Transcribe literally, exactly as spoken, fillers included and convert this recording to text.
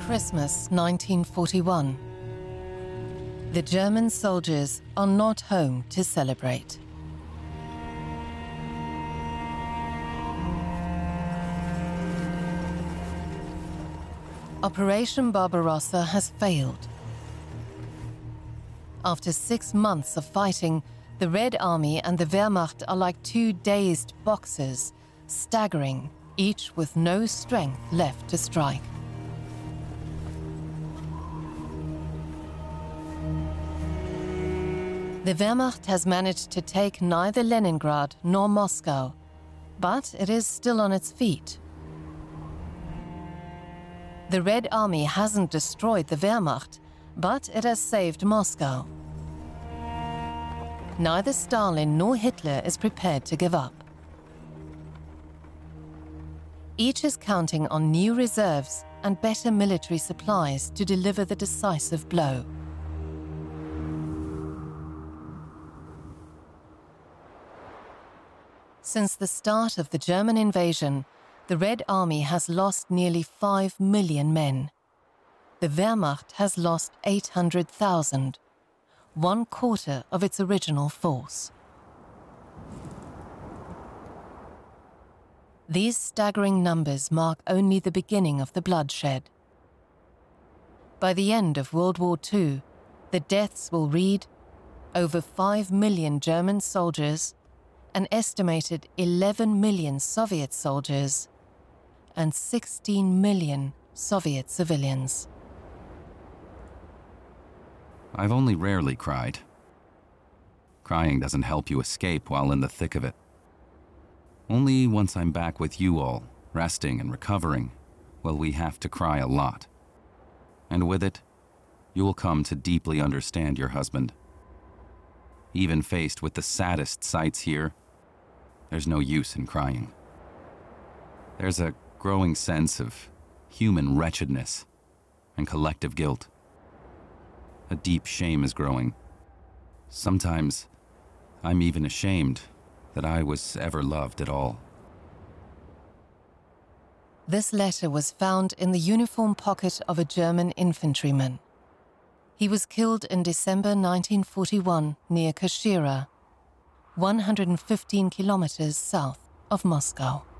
Christmas nineteen forty-one. The German soldiers are not home to celebrate. Operation Barbarossa has failed. After six months of fighting, the Red Army and the Wehrmacht are like two dazed boxers, staggering, each with no strength left to strike. The Wehrmacht has managed to take neither Leningrad nor Moscow, but it is still on its feet. The Red Army hasn't destroyed the Wehrmacht, but it has saved Moscow. Neither Stalin nor Hitler is prepared to give up. Each is counting on new reserves and better military supplies to deliver the decisive blow. Since the start of the German invasion, the Red Army has lost nearly five million men. The Wehrmacht has lost eight hundred thousand, one quarter of its original force. These staggering numbers mark only the beginning of the bloodshed. By the end of World War Two, the deaths will read over five million German soldiers, an estimated eleven million Soviet soldiers, and sixteen million Soviet civilians. I've only rarely cried. Crying doesn't help you escape while in the thick of it. Only once I'm back with you all, resting and recovering, will we have to cry a lot. And with it, you will come to deeply understand your husband. Even faced with the saddest sights here, there's no use in crying. There's a growing sense of human wretchedness and collective guilt. A deep shame is growing. Sometimes I'm even ashamed that I was ever loved at all. This letter was found in the uniform pocket of a German infantryman. He was killed in December nineteen forty-one near Kashira, one hundred fifteen kilometers south of Moscow.